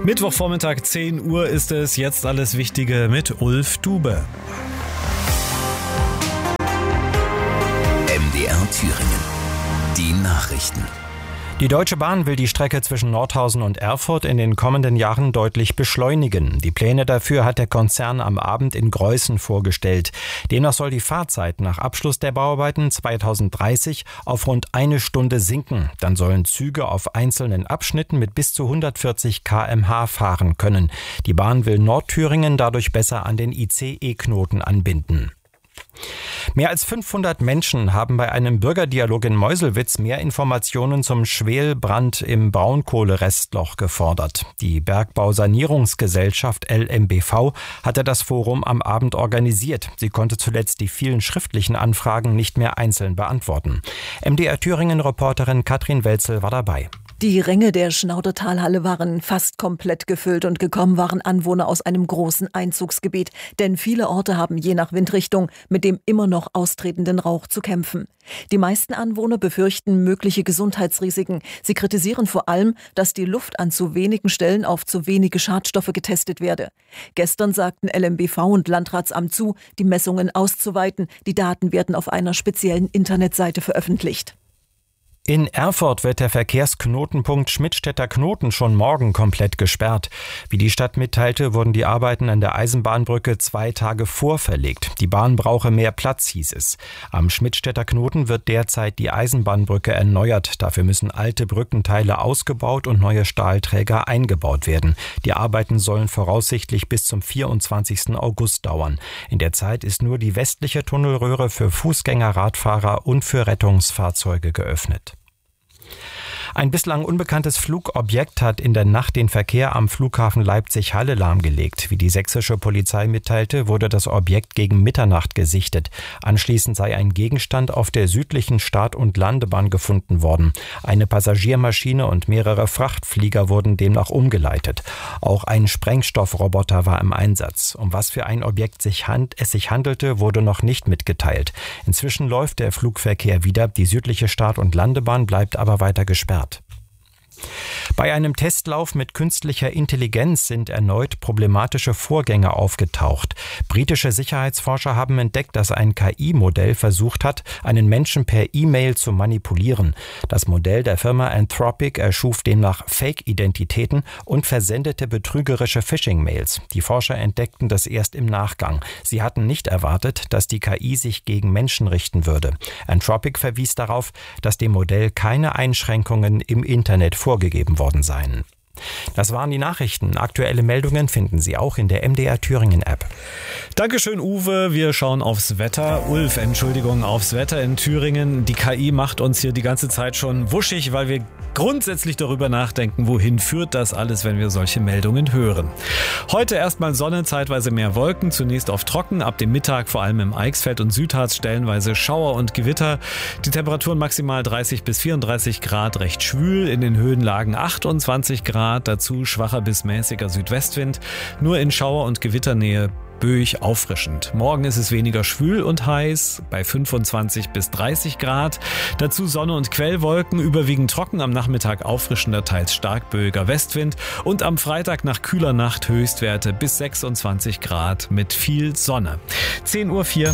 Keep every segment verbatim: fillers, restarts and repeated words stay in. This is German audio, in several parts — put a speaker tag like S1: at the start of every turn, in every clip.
S1: Mittwochvormittag zehn Uhr ist es, jetzt alles Wichtige mit Ulf Dube.
S2: M D R Thüringen. Die Nachrichten.
S3: Die Deutsche Bahn will die Strecke zwischen Nordhausen und Erfurt in den kommenden Jahren deutlich beschleunigen. Die Pläne dafür hat der Konzern am Abend in Greußen vorgestellt. Demnach soll die Fahrzeit nach Abschluss der Bauarbeiten zweitausenddreißig auf rund eine Stunde sinken. Dann sollen Züge auf einzelnen Abschnitten mit bis zu hundertvierzig Kilometer pro Stunde fahren können. Die Bahn will Nordthüringen dadurch besser an den I C E-Knoten anbinden. Mehr als fünfhundert Menschen haben bei einem Bürgerdialog in Meuselwitz mehr Informationen zum Schwelbrand im Braunkohlerestloch gefordert. Die Bergbausanierungsgesellschaft L M B V hatte das Forum am Abend organisiert. Sie konnte zuletzt die vielen schriftlichen Anfragen nicht mehr einzeln beantworten. M D R Thüringen-Reporterin Katrin Welzel war dabei.
S4: Die Ränge der Schnaudertalhalle waren fast komplett gefüllt und gekommen waren Anwohner aus einem großen Einzugsgebiet. Denn viele Orte haben je nach Windrichtung mit dem immer noch austretenden Rauch zu kämpfen. Die meisten Anwohner befürchten mögliche Gesundheitsrisiken. Sie kritisieren vor allem, dass die Luft an zu wenigen Stellen auf zu wenige Schadstoffe getestet werde. Gestern sagten L M B V und Landratsamt zu, die Messungen auszuweiten. Die Daten werden auf einer speziellen Internetseite veröffentlicht.
S3: In Erfurt wird der Verkehrsknotenpunkt Schmidtstädter Knoten schon morgen komplett gesperrt. Wie die Stadt mitteilte, wurden die Arbeiten an der Eisenbahnbrücke zwei Tage vorverlegt. Die Bahn brauche mehr Platz, hieß es. Am Schmidtstädter Knoten wird derzeit die Eisenbahnbrücke erneuert. Dafür müssen alte Brückenteile ausgebaut und neue Stahlträger eingebaut werden. Die Arbeiten sollen voraussichtlich bis zum vierundzwanzigsten August dauern. In der Zeit ist nur die westliche Tunnelröhre für Fußgänger, Radfahrer und für Rettungsfahrzeuge geöffnet. Ein bislang unbekanntes Flugobjekt hat in der Nacht den Verkehr am Flughafen Leipzig-Halle lahmgelegt. Wie die sächsische Polizei mitteilte, wurde das Objekt gegen Mitternacht gesichtet. Anschließend sei ein Gegenstand auf der südlichen Start- und Landebahn gefunden worden. Eine Passagiermaschine und mehrere Frachtflieger wurden demnach umgeleitet. Auch ein Sprengstoffroboter war im Einsatz. Um was für ein Objekt sich hand- es sich handelte, wurde noch nicht mitgeteilt. Inzwischen läuft der Flugverkehr wieder. Die südliche Start- und Landebahn bleibt aber weiter gesperrt. Bei einem Testlauf mit künstlicher Intelligenz sind erneut problematische Vorgänge aufgetaucht. Britische Sicherheitsforscher haben entdeckt, dass ein K I-Modell versucht hat, einen Menschen per E-Mail zu manipulieren. Das Modell der Firma Anthropic erschuf demnach Fake-Identitäten und versendete betrügerische Phishing-Mails. Die Forscher entdeckten das erst im Nachgang. Sie hatten nicht erwartet, dass die K I sich gegen Menschen richten würde. Anthropic verwies darauf, dass dem Modell keine Einschränkungen im Internet vorgegeben worden seien. Das waren die Nachrichten. Aktuelle Meldungen finden Sie auch in der M D R Thüringen App.
S1: Dankeschön, Uwe. Wir schauen aufs Wetter. Ulf, Entschuldigung, aufs Wetter in Thüringen. Die K I macht uns hier die ganze Zeit schon wuschig, weil wir grundsätzlich darüber nachdenken, wohin führt das alles, wenn wir solche Meldungen hören. Heute erstmal Sonne, zeitweise mehr Wolken, zunächst oft trocken, ab dem Mittag vor allem im Eichsfeld und Südharz stellenweise Schauer und Gewitter. Die Temperaturen maximal dreißig bis vierunddreißig Grad, recht schwül, in den Höhenlagen achtundzwanzig Grad, dazu schwacher bis mäßiger Südwestwind, nur in Schauer- und Gewitternähe böig auffrischend. Morgen ist es weniger schwül und heiß, bei fünfundzwanzig bis dreißig Grad. Dazu Sonne und Quellwolken, überwiegend trocken, am Nachmittag auffrischender, teils stark böiger Westwind und am Freitag nach kühler Nacht Höchstwerte bis sechsundzwanzig Grad mit viel Sonne. zehn Uhr vier.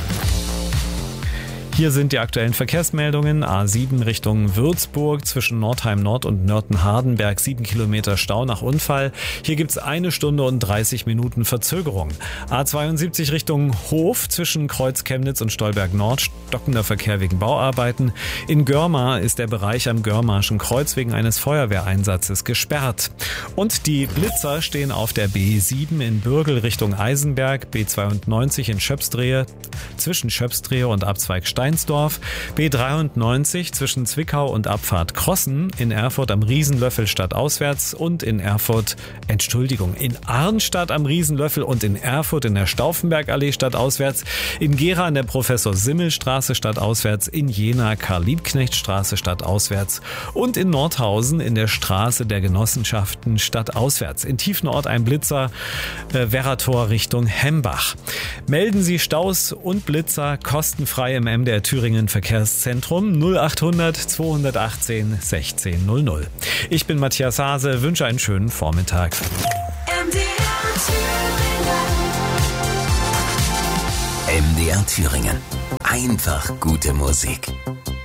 S1: Hier sind die aktuellen Verkehrsmeldungen. A sieben Richtung Würzburg zwischen Nordheim Nord und Nörten-Hardenberg, sieben Kilometer Stau nach Unfall. Hier gibt es eine Stunde und dreißig Minuten Verzögerung. A zweiundsiebzig Richtung Hof zwischen Kreuz Chemnitz und Stolberg Nord, stockender Verkehr wegen Bauarbeiten. In Görmar ist der Bereich am Görmarschen Kreuz wegen eines Feuerwehreinsatzes gesperrt. Und die Blitzer stehen auf der B sieben in Bürgel Richtung Eisenberg, B zweiundneunzig in Schöpsdrehe, zwischen Schöpsdrehe und Abzweig Steinsdorf, B dreiundneunzig zwischen Zwickau und Abfahrt Krossen, in Erfurt am Riesenlöffel stadtauswärts und in Erfurt, Entschuldigung, in Arnstadt am Riesenlöffel und in Erfurt in der Stauffenbergallee stadtauswärts, in Gera an der Professor-Simmel-Straße stadtauswärts, in Jena Karl-Liebknecht-Straße stadtauswärts und in Nordhausen in der Straße der Genossenschaften stadtauswärts. In Tiefenort ein Blitzer, äh, Werrator Richtung Hembach. Melden Sie Staus und Blitzer kostenfrei im M D R R Thüringen Verkehrszentrum null achthundert zweihundertachtzehn sechzehn null null. Ich bin Matthias Hase, wünsche einen schönen Vormittag.
S2: M D R Thüringen. Einfach gute Musik.